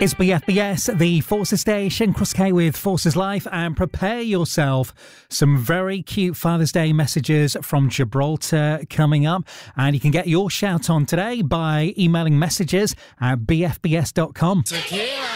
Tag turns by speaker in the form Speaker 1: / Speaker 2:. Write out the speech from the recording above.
Speaker 1: It's BFBS, the Forces Station, Cross K with Forces Life, and prepare yourself. Some very cute Father's Day messages from Gibraltar coming up, and you can get your shout on today by emailing messages at bfbs.com.
Speaker 2: Tequila.